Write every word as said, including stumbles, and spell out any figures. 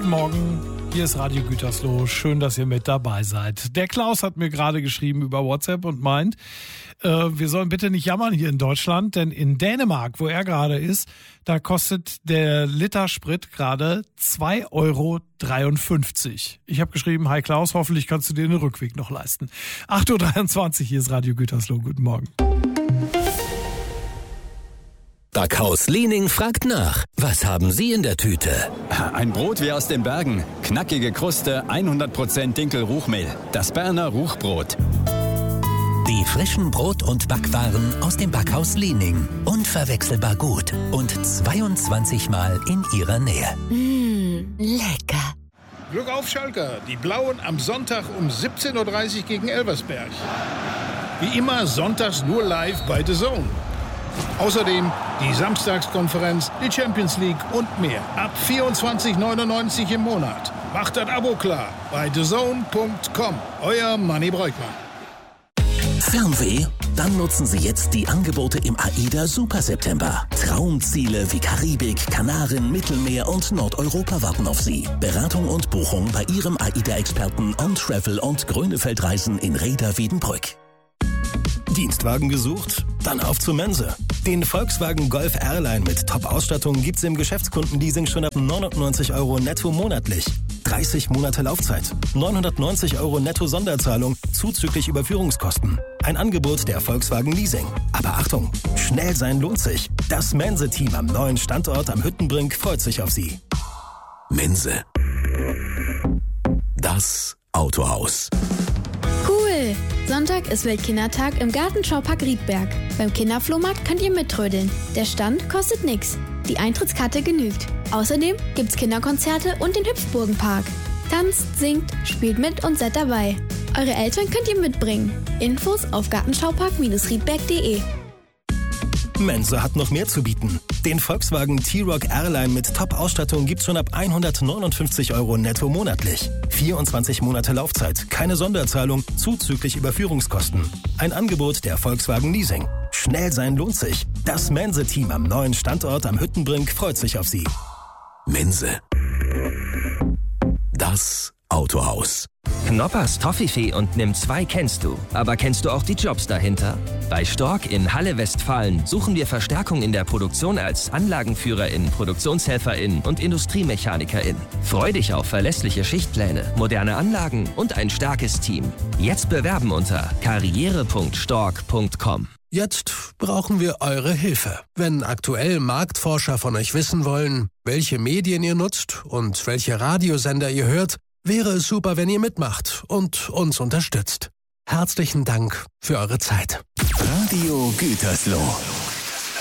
Guten Morgen, hier ist Radio Gütersloh. Schön, dass ihr mit dabei seid. Der Klaus hat mir gerade geschrieben über WhatsApp und meint, äh, wir sollen bitte nicht jammern hier in Deutschland, denn in Dänemark, wo er gerade ist, da kostet der Liter Sprit gerade zwei Euro dreiundfünfzig. Ich habe geschrieben, hi Klaus, hoffentlich kannst du dir den Rückweg noch leisten. acht Uhr dreiundzwanzig, hier ist Radio Gütersloh. Guten Morgen. Backhaus Liening fragt nach. Was haben Sie in der Tüte? Ein Brot wie aus den Bergen. Knackige Kruste, hundert Prozent Dinkel-Ruchmehl. Das Berner Ruchbrot. Die frischen Brot- und Backwaren aus dem Backhaus Liening. Unverwechselbar gut und zweiundzwanzig Mal in Ihrer Nähe. Mmh, lecker. Glück auf, Schalker. Die Blauen am Sonntag um siebzehn Uhr dreißig gegen Elversberg. Wie immer sonntags nur live bei The Zone. Außerdem die Samstagskonferenz, die Champions League und mehr. Ab vierundzwanzig neunundneunzig im Monat. Macht das Abo klar bei the zone punkt com. Euer Manni Breukmann. Fernweh? Dann nutzen Sie jetzt die Angebote im AIDA Super September. Traumziele wie Karibik, Kanaren, Mittelmeer und Nordeuropa warten auf Sie. Beratung und Buchung bei Ihrem AIDA-Experten On Travel und Grönefeldreisen in Rheda-Wiedenbrück. Dienstwagen gesucht? Dann auf zur Mense. Den Volkswagen Golf R-Line mit Top-Ausstattung gibt's im Geschäftskundenleasing schon ab neunundneunzig Euro netto monatlich. dreißig Monate Laufzeit. neunhundertneunzig Euro netto Sonderzahlung zuzüglich Überführungskosten. Ein Angebot der Volkswagen Leasing. Aber Achtung, schnell sein lohnt sich. Das Mense-Team am neuen Standort am Hüttenbrink freut sich auf Sie. Mense. Das Autohaus. Cool! Sonntag ist Weltkindertag im Gartenschaupark Riedberg. Beim Kinderflohmarkt könnt ihr mittrödeln. Der Stand kostet nix. Die Eintrittskarte genügt. Außerdem gibt's Kinderkonzerte und den Hüpfburgenpark. Tanzt, singt, spielt mit und seid dabei. Eure Eltern könnt ihr mitbringen. Infos auf gartenschaupark riedberg punkt de. Mense hat noch mehr zu bieten. Den Volkswagen T-Roc R-Line mit Top-Ausstattung gibt's schon ab hundertneunundfünfzig Euro netto monatlich. vierundzwanzig Monate Laufzeit, keine Sonderzahlung, zuzüglich Überführungskosten. Ein Angebot der Volkswagen Leasing. Schnell sein lohnt sich. Das Mense-Team am neuen Standort am Hüttenbrink freut sich auf Sie. Mense. Das Autohaus. Knoppers Toffifee und Nimm zwei kennst du. Aber kennst du auch die Jobs dahinter? Bei Stork in Halle Westfalen suchen wir Verstärkung in der Produktion als AnlagenführerIn, ProduktionshelferIn und IndustriemechanikerIn. Freu dich auf verlässliche Schichtpläne, moderne Anlagen und ein starkes Team. Jetzt bewerben unter karriere punkt stork punkt com. Jetzt brauchen wir eure Hilfe. Wenn aktuell Marktforscher von euch wissen wollen, welche Medien ihr nutzt und welche Radiosender ihr hört, wäre es super, wenn ihr mitmacht und uns unterstützt. Herzlichen Dank für eure Zeit. Radio Gütersloh.